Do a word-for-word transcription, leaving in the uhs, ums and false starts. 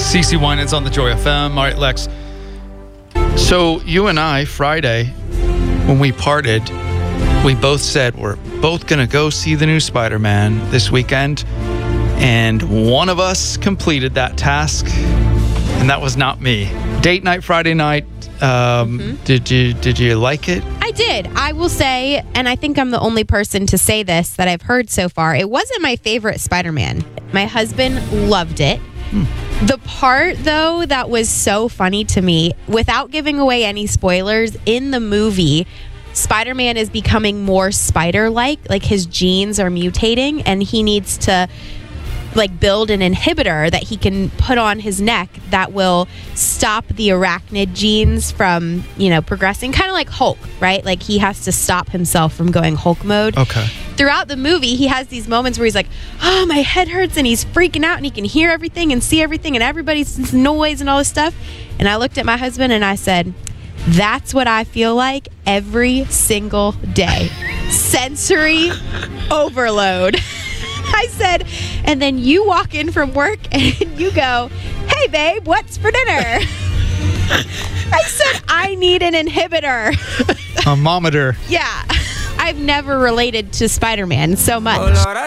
CeCe Winans on the Joy F M. All right, Lex. So you and I, Friday, when we parted, we both said we're both going to go see the new Spider-Man this weekend. And one of us completed that task, and that was not me. Date night Friday night. Um, mm-hmm. Did you did you like it? I did. I will say, and I think I'm the only person to say this that I've heard so far, it wasn't my favorite Spider-Man. My husband loved it. Hmm. The part, though, that was so funny to me, without giving away any spoilers, in the movie, Spider-Man is becoming more spider-like. Like, his genes are mutating, and he needs to like build an inhibitor that he can put on his neck that will stop the arachnid genes from, you know, progressing. Kind of like Hulk, right? Like, he has to stop himself from going Hulk mode. Okay. Throughout the movie, he has these moments where he's like, oh, my head hurts, and he's freaking out, and he can hear everything and see everything, and everybody's noise and all this stuff. And I looked at my husband and I said, that's what I feel like every single day. Sensory overload. I said, and then you walk in from work and you go, hey, babe, what's for dinner? I said, I need an inhibitor. A mometer. Yeah. I've never related to Spider-Man so much.